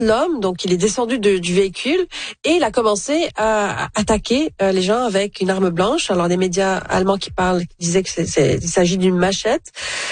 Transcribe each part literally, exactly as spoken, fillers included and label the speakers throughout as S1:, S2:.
S1: l'homme, donc il est descendu de, du véhicule et il a commencé à attaquer euh, les gens avec une arme blanche. Alors les médias allemands qui parlent qui disaient que c'est, c'est, il s'agit d'une machette.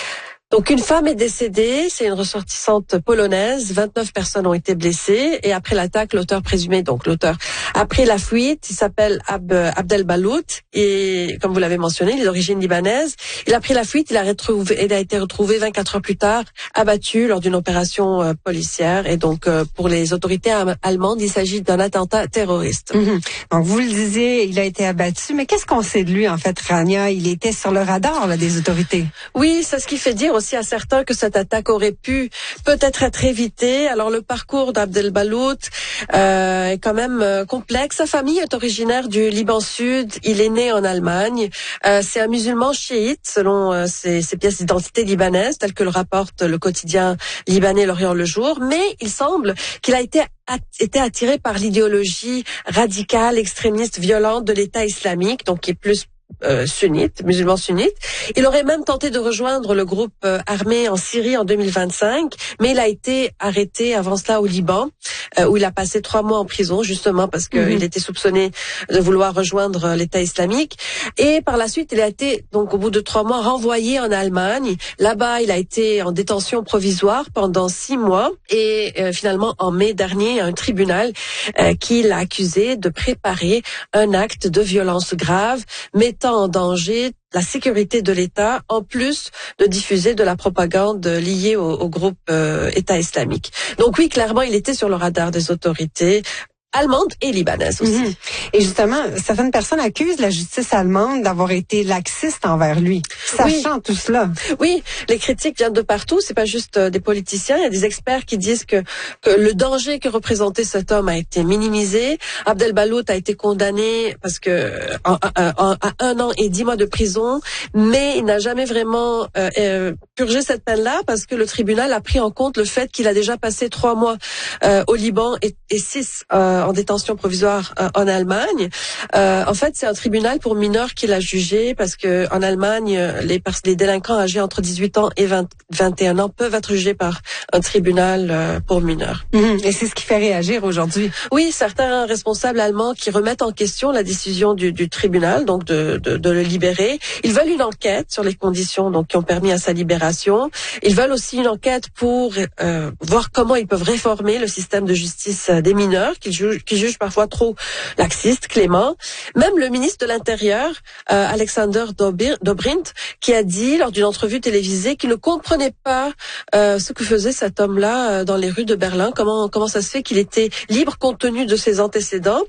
S1: Donc une femme est décédée, c'est une ressortissante polonaise, vingt-neuf personnes ont été blessées et après l'attaque, l'auteur présumé, donc l'auteur a pris la fuite, il s'appelle Ab, Abdel Balout et comme vous l'avez mentionné, il est d'origine libanaise. Il a pris la fuite, il a, retrouvé, il a été retrouvé vingt-quatre heures plus tard, abattu lors d'une opération euh, policière et donc euh, pour les autorités allemandes, il s'agit d'un attentat terroriste.
S2: Mm-hmm. Donc vous le disiez, il a été abattu, mais qu'est-ce qu'on sait de lui en fait, Rania? Il était sur le radar là, des autorités.
S1: Oui, c'est ce qui fait dire aussi à certains que cette attaque aurait pu peut-être être évitée. Alors le parcours d'Abdel Balout euh, est quand même euh, complexe. Sa famille est originaire du Liban Sud. Il est né en Allemagne. Euh, c'est un musulman chiite selon euh, ses, ses pièces d'identité libanaises, telles que le rapporte le quotidien libanais L'Orient le Jour. Mais il semble qu'il a été été attiré par l'idéologie radicale, extrémiste, violente de l'État islamique, donc qui est plus Euh, sunnite, musulman sunnite. Il aurait même tenté de rejoindre le groupe euh, armé en Syrie en deux mille vingt-cinq, mais il a été arrêté avant cela au Liban, euh, où il a passé trois mois en prison, justement parce qu'il mm-hmm. était soupçonné de vouloir rejoindre l'État islamique. Et par la suite, il a été, donc au bout de trois mois, renvoyé en Allemagne. Là-bas, il a été en détention provisoire pendant six mois. Et euh, finalement, en mai dernier, un tribunal euh, qui l'a accusé de préparer un acte de violence grave, mettant en danger la sécurité de l'État, en plus de diffuser de la propagande liée au, au groupe euh, État islamique. Donc oui, clairement, il était sur le radar des autorités allemande et libanaise aussi.
S2: Mmh. Et justement, certaines personnes accusent la justice allemande d'avoir été laxiste envers lui, sachant oui. tout cela.
S1: Oui, les critiques viennent de partout. C'est pas juste des politiciens. Il y a des experts qui disent que, que le danger que représentait cet homme a été minimisé. Abdel Balout a été condamné parce que en, en, à un an et dix mois de prison, mais il n'a jamais vraiment euh, euh, purgé cette peine-là parce que le tribunal a pris en compte le fait qu'il a déjà passé trois mois euh, au Liban et, et six euh, en détention provisoire euh, en Allemagne. Euh, en fait, c'est un tribunal pour mineurs qui l'a jugé parce que en Allemagne, les, les délinquants âgés entre dix-huit ans et vingt, vingt et un ans peuvent être jugés par un tribunal euh, pour mineurs.
S2: Mmh. Et c'est ce qui fait réagir aujourd'hui.
S1: Oui, certains responsables allemands qui remettent en question la décision du, du tribunal, donc de, de, de le libérer. Ils veulent une enquête sur les conditions donc qui ont permis à sa libération. Ils veulent aussi une enquête pour euh, voir comment ils peuvent réformer le système de justice des mineurs qu'ils jugent qui juge parfois trop laxiste, clément. Même le ministre de l'Intérieur, euh, Alexander Dobrindt, qui a dit lors d'une entrevue télévisée qu'il ne comprenait pas euh, ce que faisait cet homme-là euh, dans les rues de Berlin. Comment comment ça se fait qu'il était libre compte tenu de ses antécédents.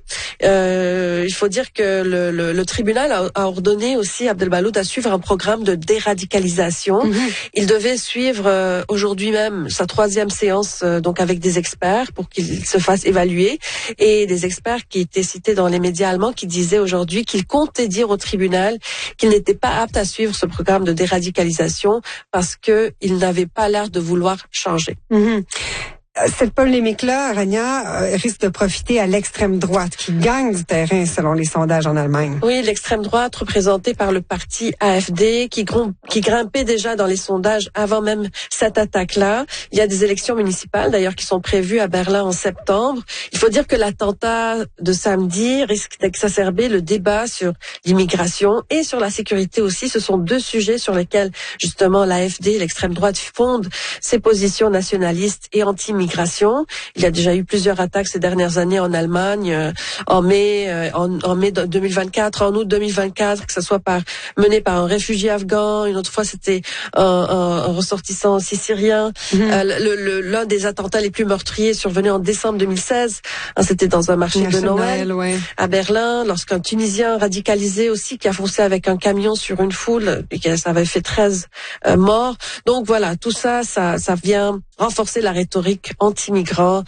S1: Euh, il faut dire que le, le, le tribunal a, a ordonné aussi à Abdel Balout à suivre un programme de déradicalisation. Mm-hmm. Il devait suivre euh, aujourd'hui même sa troisième séance euh, donc avec des experts pour qu'il se fasse évaluer. Et des experts qui étaient cités dans les médias allemands qui disaient aujourd'hui qu'ils comptaient dire au tribunal qu'il n'était pas apte à suivre ce programme de déradicalisation parce qu'il n'avait pas l'air de vouloir changer.
S2: Mm-hmm. Cette polémique-là, Rania, euh, risque de profiter à l'extrême droite qui gagne du terrain selon les sondages en Allemagne.
S1: Oui, l'extrême droite représentée par le parti A F D qui, grom- qui grimpait déjà dans les sondages avant même cette attaque-là. Il y a des élections municipales d'ailleurs qui sont prévues à Berlin en septembre. Il faut dire que l'attentat de samedi risque d'exacerber le débat sur l'immigration et sur la sécurité aussi. Ce sont deux sujets sur lesquels justement l'A F D, l'extrême droite, fonde ses positions nationalistes et anti-migration. Il y a déjà eu plusieurs attaques ces dernières années en Allemagne, euh, en mai, euh, en, en mai deux mille vingt-quatre, en août deux mille vingt-quatre, que ce soit par mené par un réfugié afghan, une autre fois c'était un, un, un ressortissant aussi syrien. Mm-hmm. Euh, le, le, l'un des attentats les plus meurtriers survenu en décembre deux mille seize, hein, c'était dans un marché de Noël, Noël ouais. à Berlin, lorsqu'un Tunisien radicalisé aussi qui a foncé avec un camion sur une foule et que ça avait fait treize euh, morts. Donc voilà, tout ça, ça, ça vient renforcer la rhétorique anti-migrants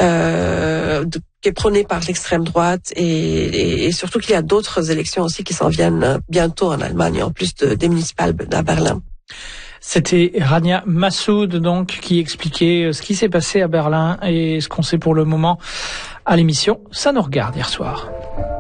S1: euh, de, qui est prônée par l'extrême droite et, et, et surtout qu'il y a d'autres élections aussi qui s'en viennent bientôt en Allemagne, en plus de, des municipales à Berlin.
S3: C'était Rania Massoud donc qui expliquait ce qui s'est passé à Berlin et ce qu'on sait pour le moment à l'émission Ça nous regarde hier soir.